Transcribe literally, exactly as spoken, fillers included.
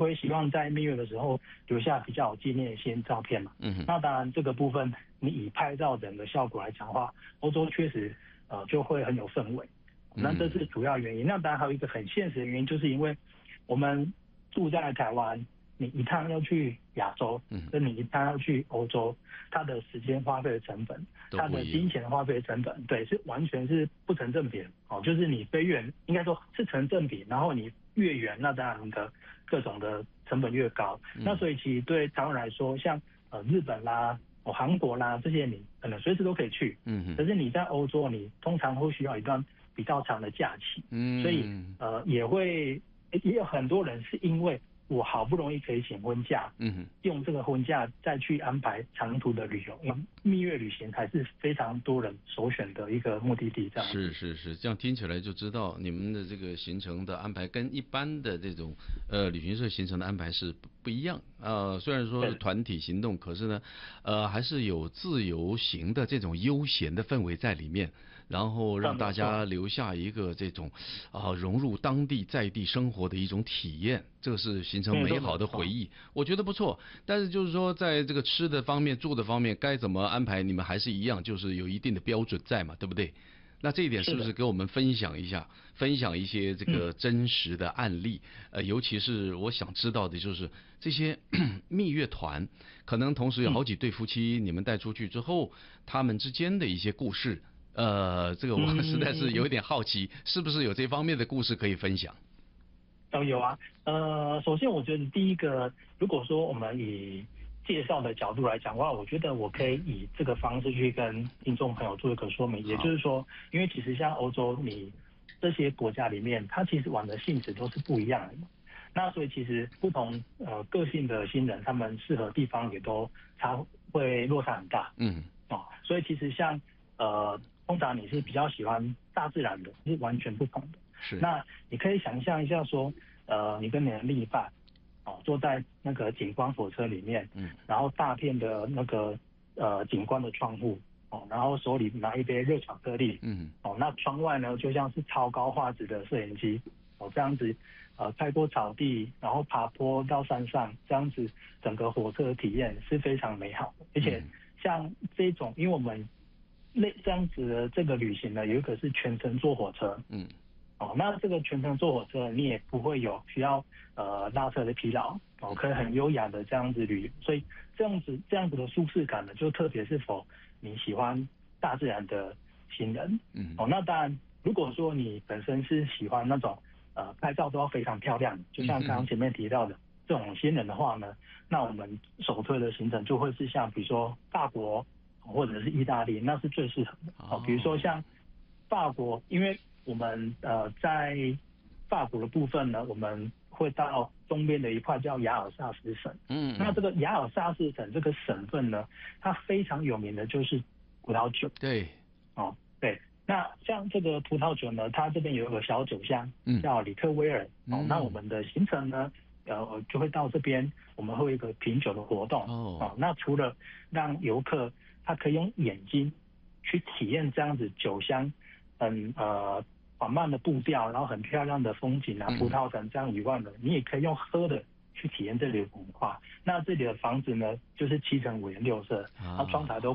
会希望在蜜月的时候留下比较有纪念性照片嘛。嗯，那当然这个部分你以拍照整个效果来讲的话，欧洲确实呃就会很有氛围。那这是主要原因。那当然还有一个很现实的原因，就是因为我们住在台湾，你一趟要去亚洲，跟你一趟要去欧洲，它的时间花费的成本，它的金钱花费的成本，对，是完全是不成正比。哦，就是你飞远应该说是成正比，然后你越远，那当然你的各种的成本越高。嗯、那所以其实对台湾来说，像呃日本啦、哦韩国啦这些，你可能随时都可以去。嗯，可是你在欧洲，你通常会需要一段比较长的假期。嗯，所以呃也会也有很多人是因为我好不容易可以请婚假，嗯，用这个婚假再去安排长途的旅游，因为蜜月旅行还是非常多人首选的一个目的地。这样是是是，这样听起来就知道你们的这个行程的安排跟一般的这种呃旅行社行程的安排是不不一样。呃，虽然说是团体行动，可是呢，呃，还是有自由行的这种悠闲的氛围在里面。然后让大家留下一个这种啊、呃、融入当地在地生活的一种体验，这个是形成美好的回忆，我觉得不错。但是就是说，在这个吃的方面、住的方面，该怎么安排，你们还是一样，就是有一定的标准在嘛，对不对？那这一点是不是给我们分享一下，分享一些这个真实的案例？嗯、呃，尤其是我想知道的就是这些蜜月团，可能同时有好几对夫妻，你们带出去之后，他们之间的一些故事。呃，这个我实在是有点好奇，嗯、是不是有这方面的故事可以分享？ 哦，有啊。呃，首先我觉得第一个，如果说我们以介绍的角度来讲的话，我觉得我可以以这个方式去跟听众朋友做一个说明，也就是说，因为其实像欧洲，你这些国家里面，它其实玩的性质都是不一样的嘛。那所以其实不同呃个性的新人，他们适合地方也都差会落差很大。嗯，哦，所以其实像呃。通常你是比较喜欢大自然的，是完全不同的。是，那你可以想象一下说，呃，你跟你的另一半，哦，坐在那个景观火车里面，嗯，然后大片的那个呃景观的窗户，哦，然后手里拿一杯热巧克力，嗯，哦，那窗外呢就像是超高画质的摄影机，哦，这样子，呃，开过草地，然后爬坡到山上，这样子整个火车的体验是非常美好的。而且像这种，因为我们那这样子的这个旅行呢，有一个是全程坐火车，嗯，哦，那这个全程坐火车，你也不会有需要呃拉车的疲劳，哦，可以很优雅的这样子旅游，所以这样子这样子的舒适感呢，就特别是否你喜欢大自然的行人，嗯，哦，那当然，如果说你本身是喜欢那种呃拍照都要非常漂亮，就像刚刚前面提到的这种新人的话呢，那我们首推的行程就会是像比如说法国。或者是意大利，那是最适合的。哦，比如说像法国，因为我们呃在法国的部分呢，我们会到东边的一块叫雅尔萨斯省。嗯，那这个雅尔萨斯省这个省份呢，它非常有名的就是葡萄酒。 对， 哦，对。那像这个葡萄酒呢，它这边有一个小酒乡，叫里特威尔。嗯、哦，那我们的行程呢？呃，就会到这边，我们会有一个品酒的活动。哦，哦，那除了让游客他可以用眼睛去体验这样子酒香，很呃缓慢的步调，然后很漂亮的风景啊，葡萄藤这样以外呢，你也可以用喝的去体验这里的文化。那这里的房子呢，就是七层五颜六色，那窗台都